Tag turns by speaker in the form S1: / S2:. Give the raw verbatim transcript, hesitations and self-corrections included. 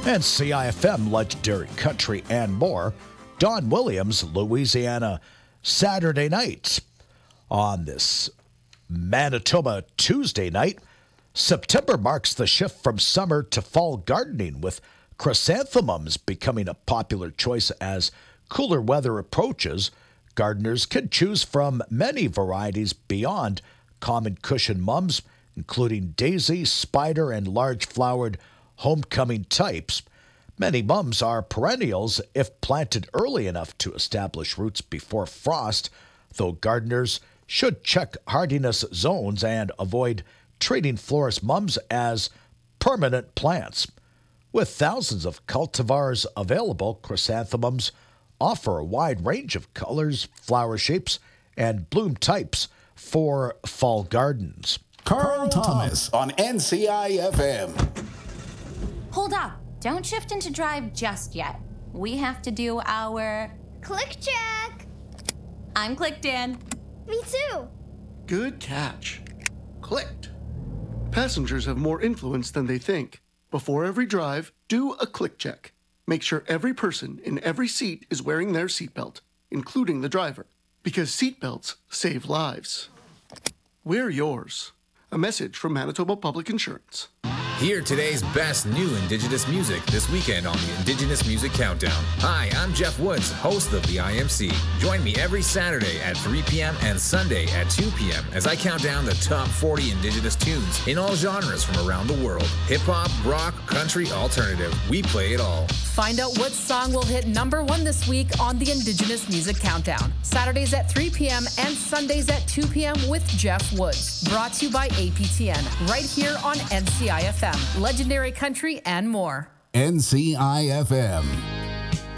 S1: And C I F M, Legendary Country and more. Don Williams, Louisiana, Saturday night. On this Manitoba Tuesday night, September marks the shift from summer to fall gardening, with chrysanthemums becoming a popular choice as cooler weather approaches. Gardeners can choose from many varieties beyond common cushion mums, including daisy, spider, and large-flowered homecoming types. Many mums are perennials if planted early enough to establish roots before frost, though gardeners should check hardiness zones and avoid treating florist mums as permanent plants. With thousands of cultivars available, chrysanthemums offer a wide range of colors, flower shapes, and bloom types for fall gardens.
S2: Carl Thomas on N C I F M.
S3: Hold up. Don't shift into drive just yet. We have to do our...
S4: Click check.
S3: I'm clicked in.
S4: Me too.
S5: Good catch. Clicked. Passengers have more influence than they think. Before every drive, do a click check. Make sure every person in every seat is wearing their seatbelt, including the driver, because seatbelts save lives. Wear yours. A message from Manitoba Public Insurance.
S6: Hear today's best new Indigenous music this weekend on the Indigenous Music Countdown. Hi, I'm Jeff Woods, host of the I M C. Join me every Saturday at three p.m. and Sunday at two p.m. as I count down the top forty Indigenous tunes in all genres from around the world. Hip-hop, rock, country, alternative. We play it all.
S7: Find out what song will hit number one this week on the Indigenous Music Countdown. Saturdays at three p.m. and Sundays at two p.m. with Jeff Woods. Brought to you by A P T N, right here on N C I F M. Legendary Country and more.
S2: N C I F M.